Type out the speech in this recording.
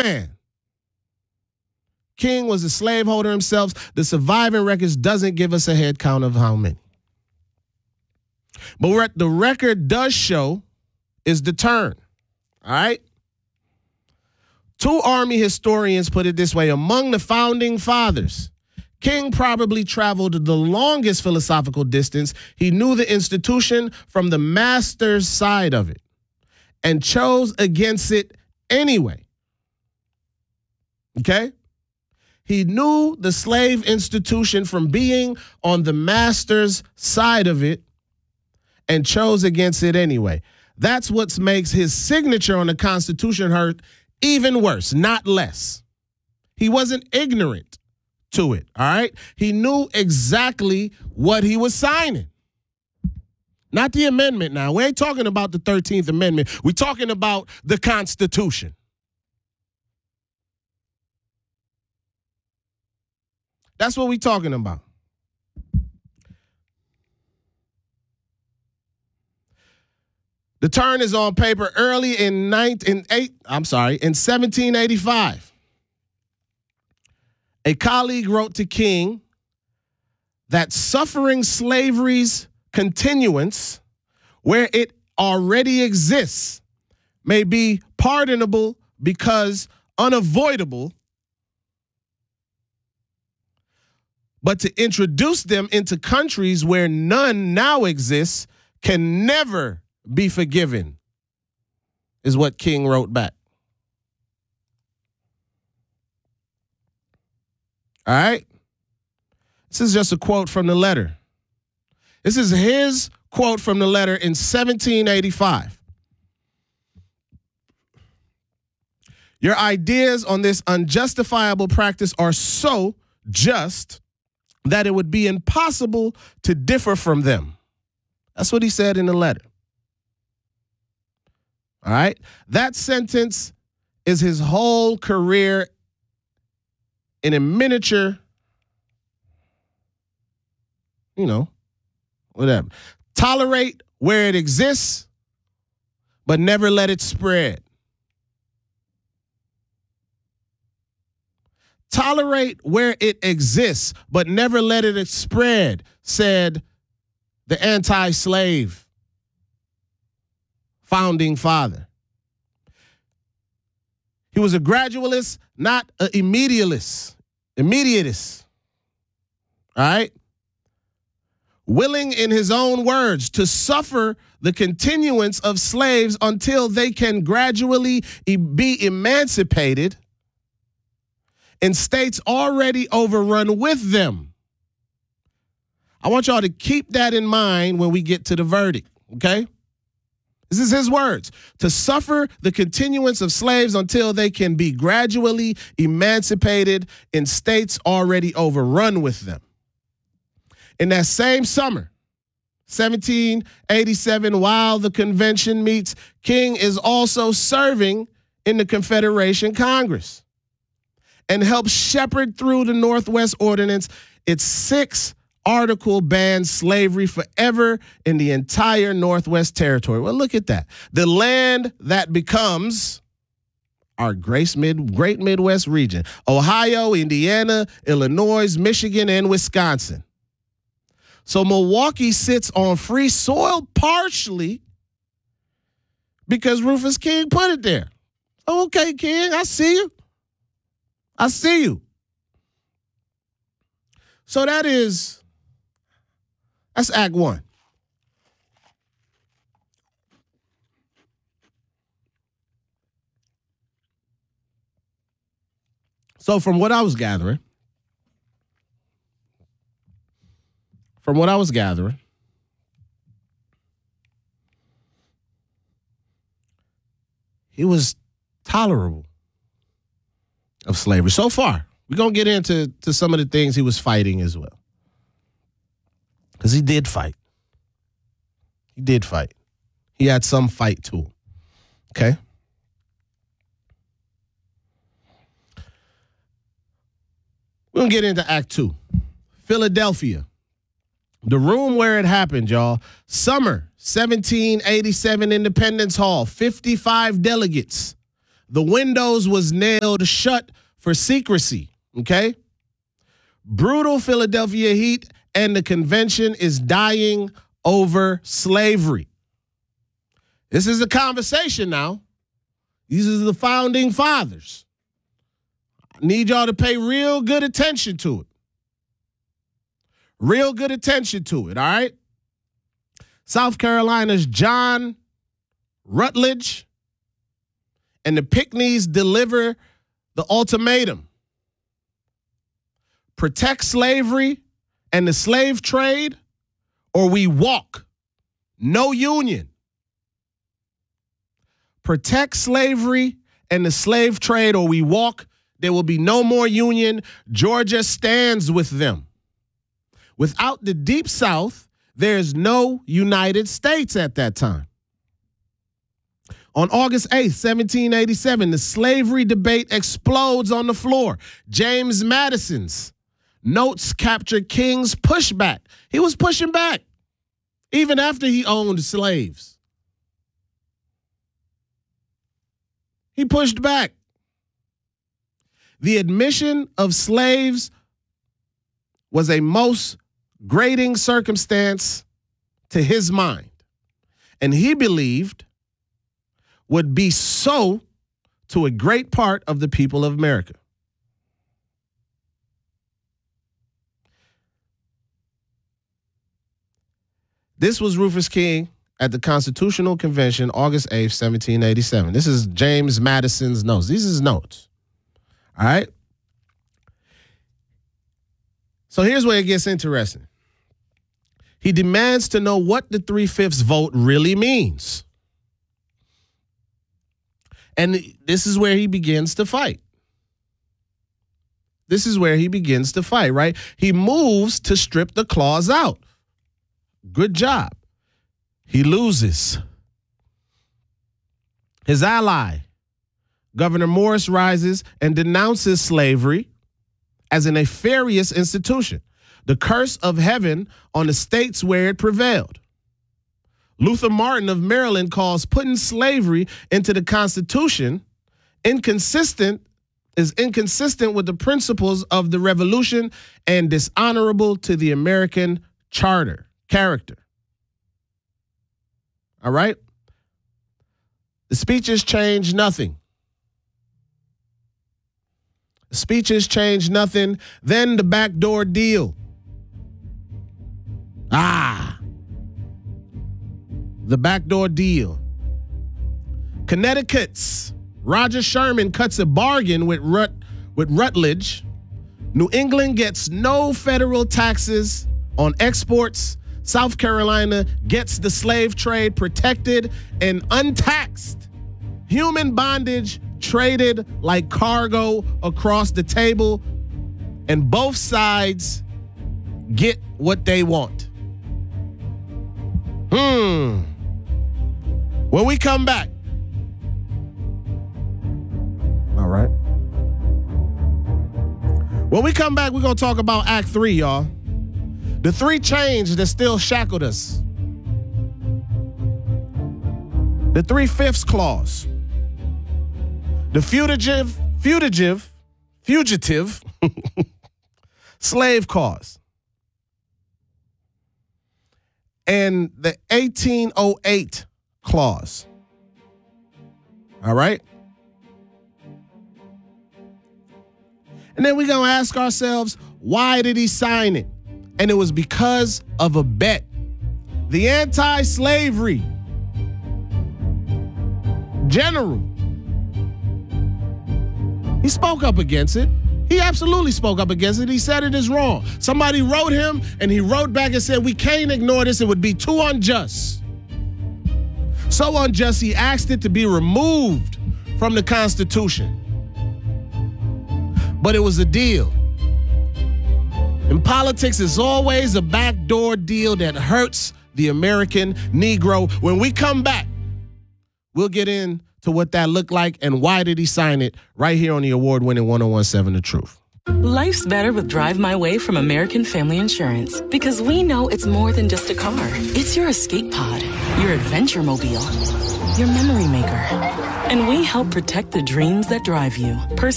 man. King was a slaveholder himself. The surviving records doesn't give us a head count of how many. But what the record does show is the turn. All right? Two Army historians put it this way. Among the founding fathers, King probably traveled the longest philosophical distance. He knew the institution from the master's side of it and chose against it anyway. Okay? He knew the slave institution from being on the master's side of it and chose against it anyway. That's what makes his signature on the Constitution hurt even worse, not less. He wasn't ignorant to it, all right? He knew exactly what he was signing. Not the amendment now. We ain't talking about the 13th Amendment. We're talking about the Constitution. That's what we're talking about. The turn is on paper early in 1785. A colleague wrote to King that suffering slavery's continuance, where it already exists, may be pardonable because unavoidable, but to introduce them into countries where none now exists can never be forgiven, is what King wrote back. All right? This is just a quote from the letter. This is his quote from the letter in 1785. Your ideas on this unjustifiable practice are so just that it would be impossible to differ from them. That's what he said in the letter. All right? That sentence is his whole career in a miniature, whatever. Tolerate where it exists, but never let it spread. Tolerate where it exists, but never let it spread, said the anti-slave founding father. He was a gradualist, not an immediatist. All right? Willing, in his own words, to suffer the continuance of slaves until they can gradually be emancipated in states already overrun with them. I want y'all to keep that in mind when we get to the verdict, okay? This is his words. To suffer the continuance of slaves until they can be gradually emancipated in states already overrun with them. In that same summer, 1787, while the convention meets, King is also serving in the Confederation Congress and helps shepherd through the Northwest Ordinance its 6-article ban slavery forever in the entire Northwest Territory. Well, look at that. The land that becomes our great Midwest region: Ohio, Indiana, Illinois, Michigan, and Wisconsin. So Milwaukee sits on free soil partially because Rufus King put it there. Okay, King, I see you. So that's Act 1. So from what I was gathering, he was tolerable of slavery. So far, we're going to get into some of the things he was fighting as well. Because he did fight. He had some fight to him. Okay? We're going to get into Act 2. Philadelphia. The room where it happened, y'all. Summer 1787, Independence Hall, 55 delegates. The windows was nailed shut for secrecy, okay? Brutal Philadelphia heat, and the convention is dying over slavery. This is a conversation now. These are the founding fathers. I need y'all to pay real good attention to it. Real good attention to it, all right? South Carolina's John Rutledge and the Pinckneys deliver the ultimatum. Protect slavery and the slave trade, or we walk. No union. Protect slavery and the slave trade, or we walk. There will be no more union. Georgia stands with them. Without the Deep South, there's no United States at that time. On August 8th, 1787, the slavery debate explodes on the floor. James Madison's notes capture King's pushback. He was pushing back even after he owned slaves. He pushed back. The admission of slaves was a most grating circumstance to his mind, and he believed would be so to a great part of the people of America. This was Rufus King at the Constitutional Convention, August 8th, 1787. This is James Madison's notes. These are his notes. All right? So here's where it gets interesting. He demands to know what the 3/5 vote really means. And this is where he begins to fight. This is where he begins to fight, right? He moves to strip the clause out. Good job. He loses. His ally, Governor Morris, rises and denounces slavery as a nefarious institution, the curse of heaven on the states where it prevailed. Luther Martin of Maryland calls putting slavery into the Constitution inconsistent with the principles of the Revolution and dishonorable to the American character. All right? The speeches change nothing. The speeches change nothing. Then the backdoor deal. The backdoor deal. Connecticut's Roger Sherman cuts a bargain with Rutledge. New England gets no federal taxes on exports. South Carolina gets the slave trade protected and untaxed. Human bondage traded like cargo across the table, and both sides get what they want. When we come back. All right. When we come back, we're going to talk about Act 3, y'all. The 3 chains that still shackled us. The 3/5 clause. The fugitive slave clause. And the 1808 clause. All right? And then we're going to ask ourselves, why did he sign it? And it was because of a bet. The anti-slavery general, he spoke up against it. He absolutely spoke up against it. He said it is wrong. Somebody wrote him, and he wrote back and said, we can't ignore this. It would be too unjust. So unjust, he asked it to be removed from the Constitution. But it was a deal. In politics, it's always a backdoor deal that hurts the American Negro. When we come back, we'll get into what that looked like and why did he sign it right here on the award-winning 101.7 The Truth. Life's better with Drive My Way from American Family Insurance, because we know it's more than just a car. It's your escape pod, your adventure mobile. your memory maker. And we help protect the dreams that drive you.